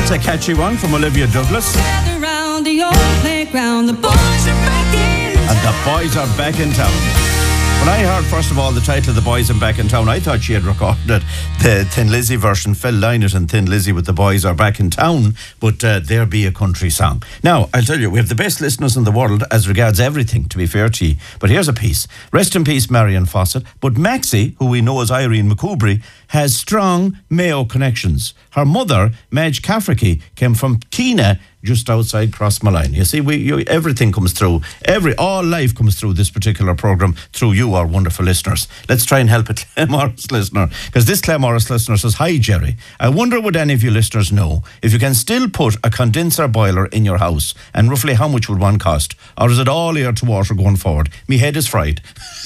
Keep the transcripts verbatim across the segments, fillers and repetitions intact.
That's a catchy one from Olivia Douglas. Around the old playground, the boys are back in And the boys are back in town. When I heard, first of all, the title of The Boys Are Back in Town, I thought she had recorded the Thin Lizzy version, Phil Lynott and Thin Lizzy with The Boys Are Back in Town, but uh, there be a country song. Now, I'll tell you, we have the best listeners in the world as regards everything, to be fair to you. But here's a piece. Rest in peace, Marion Fawcett. But Maxie, who we know as Irene McCoubry, has strong Mayo connections. Her mother, Madge Cafferty, came from Keena, just outside Crossmalline. You see, we you, everything comes through. Every all life comes through this particular programme through you, our wonderful listeners. Let's try and help a Claremorris listener, because this Claremorris listener says, "Hi Jerry, I wonder would any of you listeners know if you can still put a condenser boiler in your house, and roughly how much would one cost, or is it all air to water going forward? Me head is fried."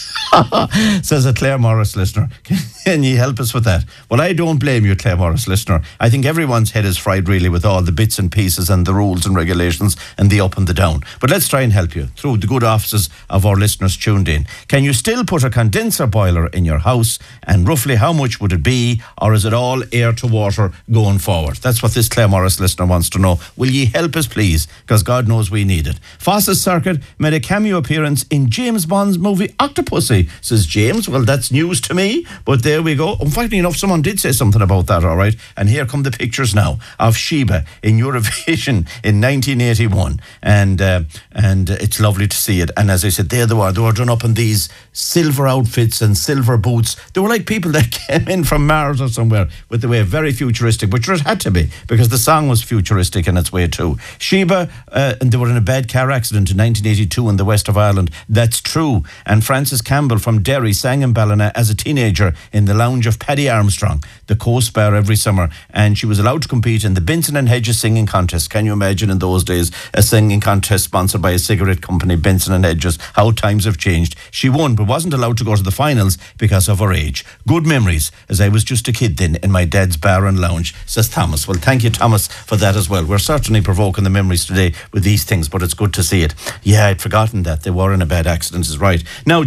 Says a Claremorris listener. Can you help us with that? Well, I don't blame you, Claremorris listener. I think everyone's head is fried really with all the bits and pieces and the rules and regulations and the up and the down. But let's try and help you through the good offices of our listeners tuned in. Can you still put a condenser boiler in your house, and roughly how much would it be, or is it all air to water going forward? That's what this Claremorris listener wants to know. Will ye help us please? Because God knows we need it. Foss's Circuit made a cameo appearance in James Bond's movie Octopussy, says James. Well, that's news to me, but there we go. Funny enough, someone did say something about that, all right? And here come the pictures now of Sheba in Eurovision in nineteen eighty-one. And uh, and it's lovely to see it. And as I said, there they were. They were done up in these silver outfits and silver boots. They were like people that came in from Mars or somewhere with the way very futuristic, which it had to be because the song was futuristic in its way too. Sheba, uh, and they were in a bad car accident in nineteen eighty-two in the west of Ireland. That's true. And Frances Campbell from Derry sang in Ballina as a teenager in the lounge of Paddy Armstrong, the Coast Bar, every summer, and she was allowed to compete in the Benson and Hedges singing contest. Can you imagine in those days a singing contest sponsored by a cigarette company, Benson and Hedges? How times have changed. She won but wasn't allowed to go to the finals because of her age. Good memories, as I was just a kid then in my dad's bar and lounge, says Thomas. Well, thank you, Thomas, for that as well. We're certainly provoking the memories today with these things, but it's good to see it. Yeah, I'd forgotten that they were in a bad accident, is right. Now